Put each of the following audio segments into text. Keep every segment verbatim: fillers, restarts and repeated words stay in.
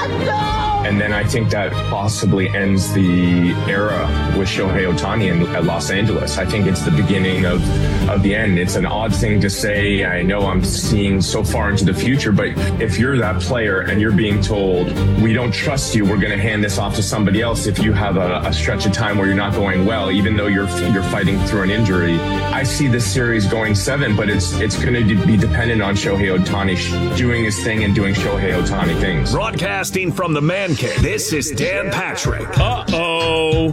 And then I think that possibly ends the era with Shohei Ohtani in, at Los Angeles. I think it's the beginning of, of the end. It's an odd thing to say. I know I'm seeing so far into the future, but if you're that player and you're being told, we don't trust you, we're going to hand this off to somebody else if you have a, a stretch of time where you're not going well, even though you're you're fighting through an injury. I see this series going seven, but it's it's going to be dependent on Shohei Ohtani doing his thing and doing Shohei Ohtani things. Broadcasting from the Man Cave, this is Dan Patrick. Uh-oh.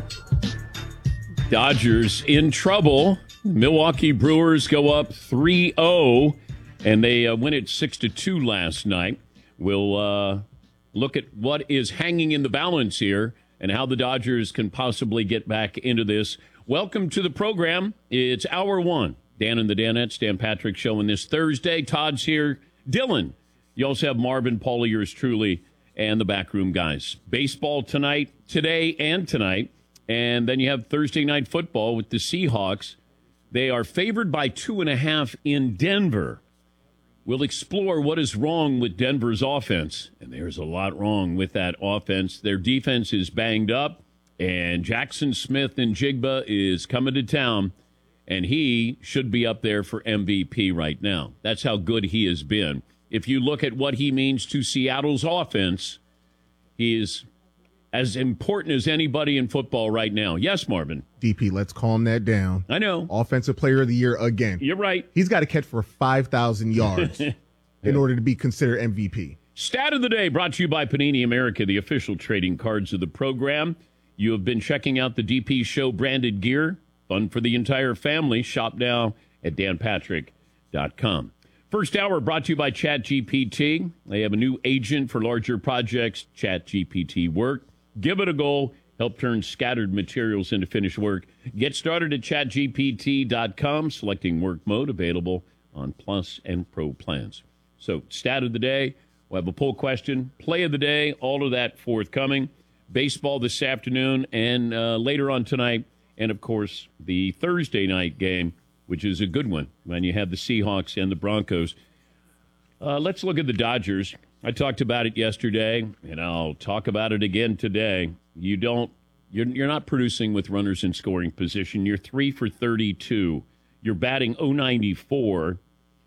Dodgers in trouble. Milwaukee Brewers go up three oh, and they uh, win it six to two last night. We'll uh, look at what is hanging in the balance here and how the Dodgers can possibly get back into this. Welcome to the program. It's hour one. Dan and the Danettes, Dan Patrick showing this Thursday. Todd's here. Dylan. You also have Marvin, Paulie, yours truly, and the backroom guys. Baseball tonight, today and tonight. And then you have Thursday night football with the Seahawks. They are favored by two and a half in Denver. We'll explore what is wrong with Denver's offense. And there's a lot wrong with that offense. Their defense is banged up. And Jackson Smith and Jigba is coming to town. And he should be up there for M V P right now. That's how good he has been. If you look at what he means to Seattle's offense, he is as important as anybody in football right now. Yes, Marvin. D P, let's calm that down. I know. Offensive player of the year again. You're right. He's got to catch for five thousand yards in order to be considered M V P. Stat of the day brought to you by Panini America, the official trading cards of the program. You have been checking out the D P Show branded gear. Fun for the entire family. Shop now at dan patrick dot com. First hour brought to you by ChatGPT. They have a new agent for larger projects, ChatGPT Work. Give it a go. Help turn scattered materials into finished work. Get started at chat G P T dot com, selecting work mode, available on Plus and Pro plans. So, stat of the day, we'll have a poll question, play of the day, all of that forthcoming. Baseball this afternoon and uh, later on tonight. And, of course, the Thursday night game, which is a good one when you have the Seahawks and the Broncos. Uh, let's look at the Dodgers. I talked about it yesterday, and I'll talk about it again today. You don't, you're, you're not producing with runners in scoring position. You're three for thirty-two. You're batting oh ninety-four.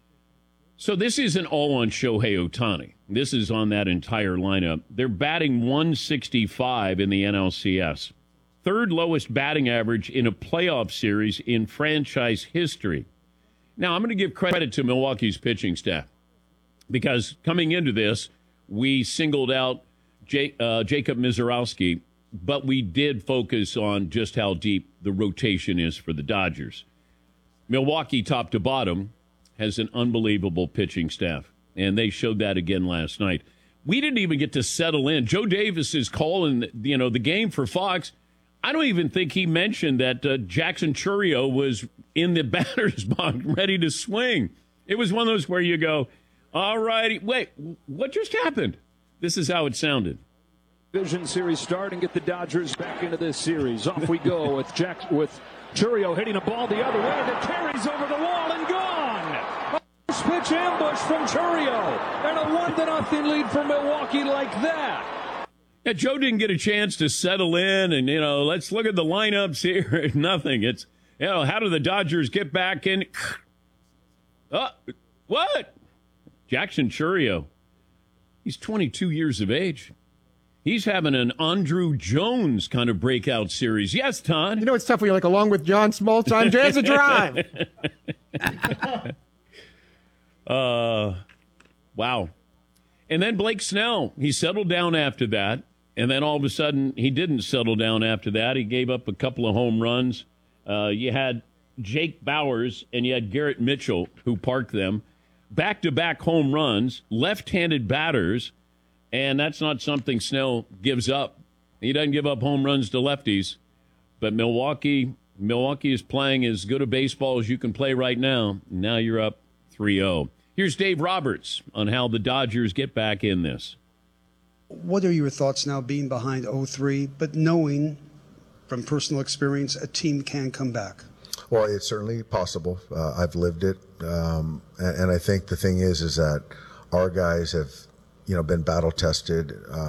So this isn't all on Shohei Ohtani. This is on that entire lineup. They're batting one sixty-five in the N L C S. Third lowest batting average in a playoff series in franchise history. Now, I'm going to give credit to Milwaukee's pitching staff because coming into this, we singled out J- uh, Jacob Mizorowski, but we did focus on just how deep the rotation is for the Dodgers. Milwaukee, top to bottom, has an unbelievable pitching staff, and they showed that again last night. We didn't even get to settle in. Joe Davis is calling, you know, the game for Fox. I don't even think he mentioned that uh, Jackson Chourio was in the batter's box ready to swing. It was one of those where you go, all righty, wait, what just happened? This is how it sounded. Division series start and get the Dodgers back into this series. Off we go with Jack with Chourio hitting a ball the other way that carries over the wall and gone. First pitch ambush from Chourio and a one to nothing lead for Milwaukee like that. Yeah, Joe didn't get a chance to settle in and, you know, let's look at the lineups here. Nothing. It's, you know, how do the Dodgers get back in? Uh, what? Jackson Chourio. He's twenty-two years of age. He's having an Andrew Jones kind of breakout series. Yes, Todd. You know, it's tough when you're like along with John Smoltz on Jazz a Drive. uh, wow. And then Blake Snell, he settled down after that. And then all of a sudden, he didn't settle down after that. He gave up a couple of home runs. Uh, you had Jake Bowers and you had Garrett Mitchell, who parked them. Back-to-back home runs, left-handed batters, and that's not something Snell gives up. He doesn't give up home runs to lefties. But Milwaukee, Milwaukee is playing as good a baseball as you can play right now. Now you're up three oh. Here's Dave Roberts on how the Dodgers get back in this. What are your thoughts now being behind oh three, but knowing from personal experience a team can come back? Well, it's certainly possible. Uh, I've lived it. Um, and, and I think the thing is, is that our guys have, you know, been battle tested. Uh,